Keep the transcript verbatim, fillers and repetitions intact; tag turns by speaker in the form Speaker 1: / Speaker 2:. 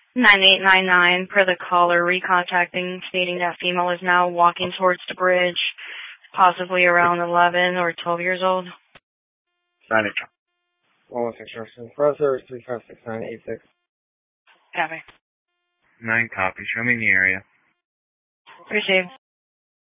Speaker 1: nine eight nine nine per the caller recontacting, stating that female is now walking towards the bridge, possibly around eleven or twelve years old.
Speaker 2: Sign it.
Speaker 3: one one six Russian. For service three five six nine eight six.
Speaker 1: Copy.
Speaker 2: Nine copy. Show me in the area.
Speaker 1: Received.